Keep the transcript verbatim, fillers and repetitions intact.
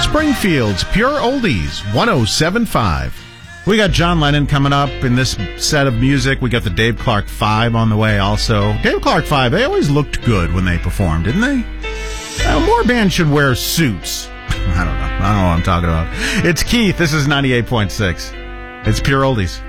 Springfield's Pure Oldies, one oh seven point five. We got John Lennon coming up in this set of music. We got the Dave Clark Five on the way also. Dave Clark Five, they always looked good when they performed, didn't they? Uh, more bands should wear suits. I don't know. I don't know what I'm talking about. It's Keith. This is ninety-eight point six. It's Pure Oldies.